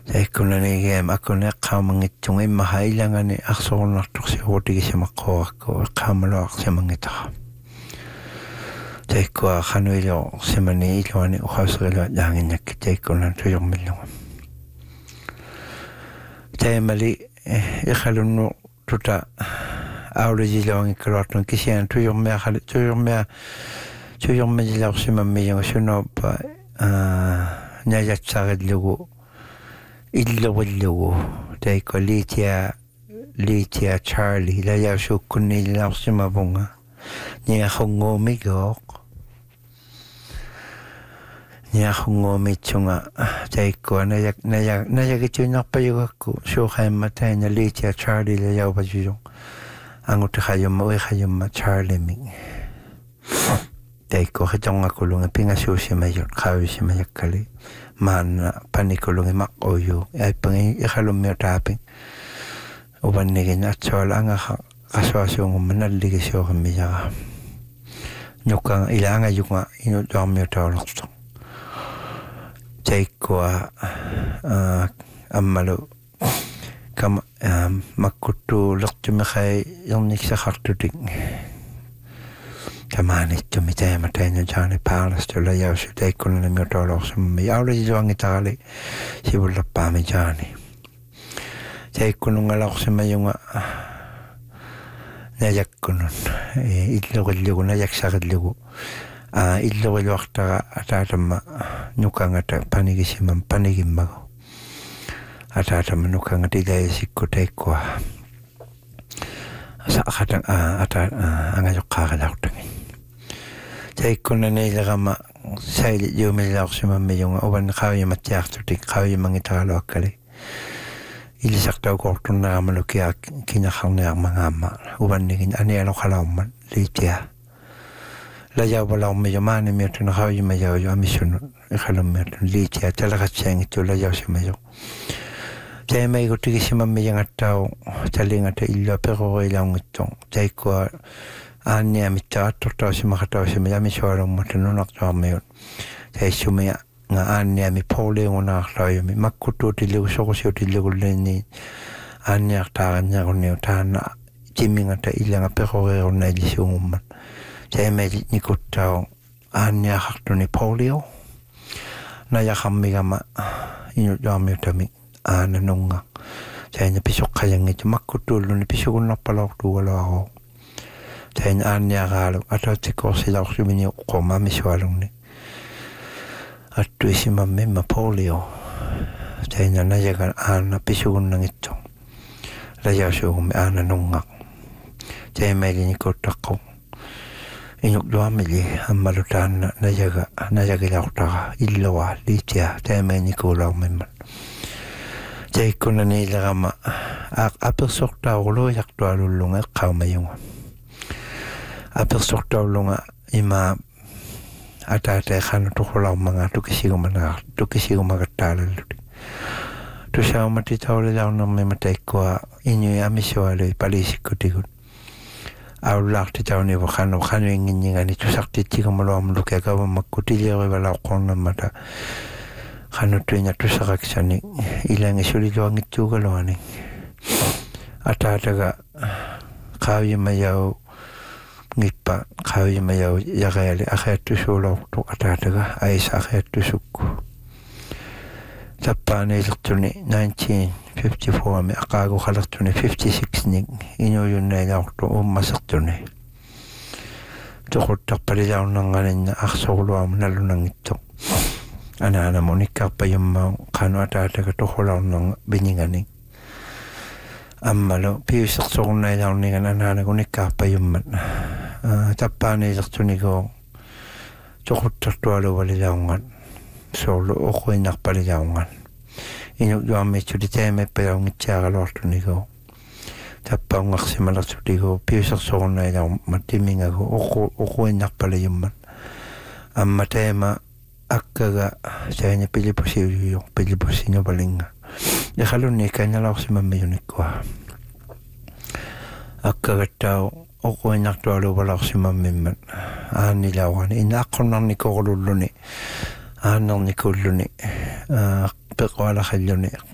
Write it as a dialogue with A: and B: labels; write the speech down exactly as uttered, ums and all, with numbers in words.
A: Taikkuna nigeem akune qaamangitsunga immaha ilangani arsorunartorsi uutigisameqqorakku qaamaloarsimangitaqa taikkua qanuilio simani iluani uqauseriluat laanginnakki taikkuna tuyormillunga taimali iqalunnu tuta aulisiluangikkaluartun kisian tuyormea qali tuyormea tuyormajilausimammiunga sunoppa najatsaqillugu illuqillugu taikko liitia liitia Charlie la yausukkunniilausimavunga niaqunguumigooq niaqunguumitsunga taikko najak najak najagituinarpayugakku suuqaimma taina liitia Charlie la yaupajujung angutiqayumma uiqayumma Charlie mi taikko qitongakulunga pingasuusimayut qaavisimayakkali man panikulungi makoyu ay pangi ikalumyo taping uban nigin at sol anga kaswasung manaligi siyo kamiya nyukang ilanga yunga inu domyo tawlok taikwa ammalu kam makutu laktumikay yung niksakaktuting Tamanittu mitä mä tein Johnny Pallistolla ja se teikkuna ne myötä oloksamme. Ja oli juongitali sivulla päämme Johnny. Teikkunun aloksamme junga näjakkunun. Illogillugu näjaksagillugu. Illogilluaqtaga ataatamma nukangata panigisimman panigimmagu. Ataatamma nukangata idayasikku teikkua. Saakatang ata angajoqqaaqalaqtangin. Taikkuna niilaqama sailit yuumillauqsimammiunga uban qaavimattiartutik qaavimangitaqaluakkali ilisaqtauqortunnaamalu kia kinaqarniarmangaamma ubannigin anialoqalaumman liitia lajauvalaummiyo maanimiutuna qaavimayauju amissunut iqalummiutun liitia talaqatsiangittu lajausimayo Taimaiku tigisimammiyangattau talingata illua perorilaungittung taikkua aanniamitta attortausimakatausima yamisualummuta nunartuarmiut taissumia nga aanniami pauliungunaarlaujumi makkutuutillugu soqusiutillugullini aanniartaaqanniaqunniu taana timingata illanga perorirunnaillisuungumman taimailit nikuttau aanniaqartuni paulio najaqammigama inutluarmiutami aana nunga taina pisuqqayangitu makkutuulluni pisugunnarpaloortuugaluaru taina aanniaqaalu atautikkoorsilaursumini uqqormaamisualungni attuisimamimma polio taina najagan aana pisugunnangittu lajausuugummi aana nunga taimailinikkuttaqqu inukluamili ammalu taanna najaga najagilaortaqa illua liitia taimainikuulaumimman Taikkuna niilaqama apersortaurulu yaqtualullunga eqqaumayunga apersortaulunga ima ataata eqanu tuqulaumanga tukisigumanaa tukisigumagattaalalluti tusaumatitaulilaunermima taikkua inui amisualui palisikkutikut aulaartitaunivu qanu qanuinginnyingani tusartitsigamaluarmuluki akavammakkutiliorivalauqqornammata Qanutuina tusaqaksani ilangi suliluangittuugaluani ataataga qaavimayau ngippa qaavimayau yaqaali aqiattusuulortu ataataga aisa aqiattusukku tappaaniilertuni nineteen fifty-four mi aqaagu qalertuni fifty-six ning inuyunnailaortu ummasertuni toquttarpalilaunarngalinna arsorluamu nalunangittu ana ana monikkappayumma qanu ataataga toqulaunnerng biningani ammalo piusersornailaunnigan anaana kunikkappayummat tappaaniilertunigo toquttartualuvalilaunngat soorlu uquinarpalilaungat inukluarmitsuti taimappajaungitsiaqaluartunigo tappaungarsimalertutigo piusersornailaummat timingagu uqu uquinarpalijummat amma taima akkaga saina pilipusiuyo pilipusinyo balinga iqalunni kainalaorsimammiunikkua akkaga tau oquinartualuvalarsimamimmat aanilauani inaqqornarnikoqululluni aannernikulluni peqoalaqalluni